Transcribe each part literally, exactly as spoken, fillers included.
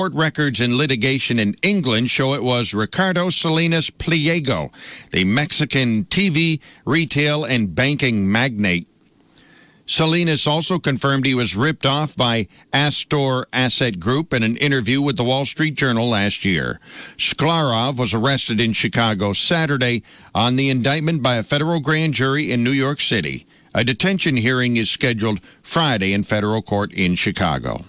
Court records and litigation in England show it was Ricardo Salinas Pliego, the Mexican T V, retail, and banking magnate. Salinas also confirmed he was ripped off by Astor Asset Group in an interview with the Wall Street Journal last year. Sklarov was arrested in Chicago Saturday on the indictment by a federal grand jury in New York City. A detention hearing is scheduled Friday in federal court in Chicago.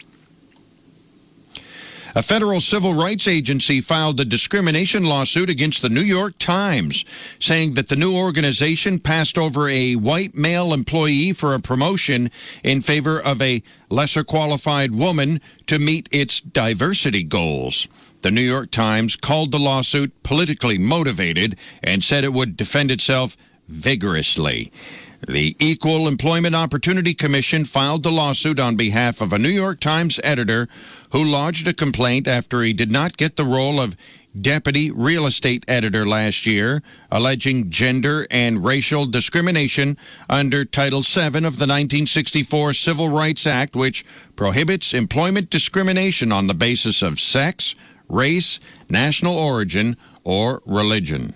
A federal civil rights agency filed a discrimination lawsuit against the New York Times, saying that the new organization passed over a white male employee for a promotion in favor of a lesser qualified woman to meet its diversity goals. The New York Times called the lawsuit politically motivated and said it would defend itself vigorously. The Equal Employment Opportunity Commission filed the lawsuit on behalf of a New York Times editor who lodged a complaint after he did not get the role of deputy real estate editor last year, alleging gender and racial discrimination under Title seven of the nineteen sixty-four Civil Rights Act, which prohibits employment discrimination on the basis of sex, race, national origin, or religion.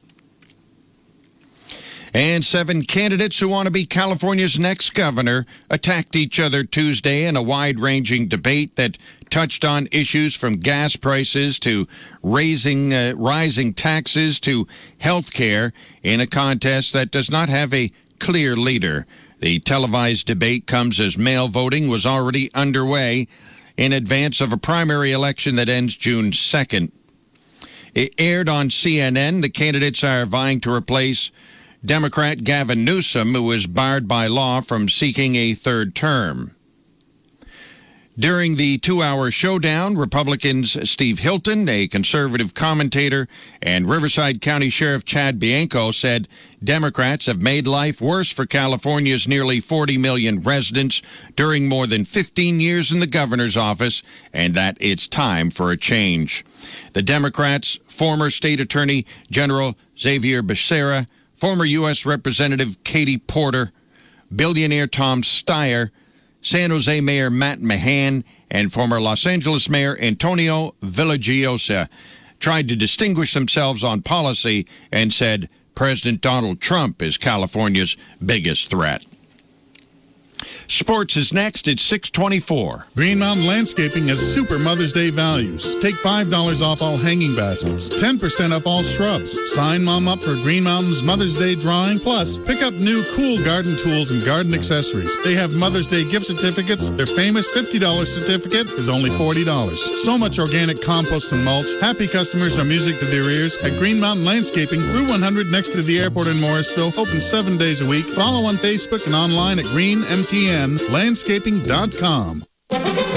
And seven candidates who want to be California's next governor attacked each other Tuesday in a wide-ranging debate that touched on issues from gas prices to raising, uh, rising taxes to health care in a contest that does not have a clear leader. The televised debate comes as mail voting was already underway in advance of a primary election that ends June second. It aired on C N N. The candidates are vying to replace Democrat Gavin Newsom, who was barred by law from seeking a third term. During the two-hour showdown, Republicans Steve Hilton, a conservative commentator, and Riverside County Sheriff Chad Bianco said Democrats have made life worse for California's nearly forty million residents during more than fifteen years in the governor's office, and that it's time for a change. The Democrats' former state attorney General Xavier Becerra, former U S Representative Katie Porter, billionaire Tom Steyer, San Jose Mayor Matt Mahan, and former Los Angeles Mayor Antonio Villaraigosa tried to distinguish themselves on policy and said President Donald Trump is California's biggest threat. Sports is next at six twenty-four. Green Mountain Landscaping has super Mother's Day values. Take five dollars off all hanging baskets, ten percent off all shrubs. Sign Mom up for Green Mountain's Mother's Day drawing. Plus, pick up new cool garden tools and garden accessories. They have Mother's Day gift certificates. Their famous fifty dollars certificate is only forty dollars. So much organic compost and mulch. Happy customers are music to their ears. At Green Mountain Landscaping, Route one hundred next to the airport in Morrisville. Open seven days a week. Follow on Facebook and online at green m t n landscaping dot com.